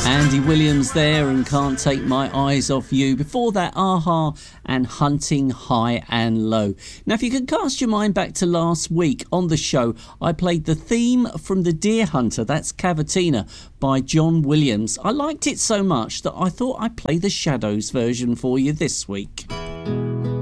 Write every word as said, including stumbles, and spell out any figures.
Andy Williams there and Can't Take My Eyes Off You. Before that, a-ha and Hunting High and Low. Now, if you can cast your mind back to last week on the show, I played the theme from The Deer Hunter, that's Cavatina, by John Williams. I liked it so much that I thought I'd play the Shadows version for you this week.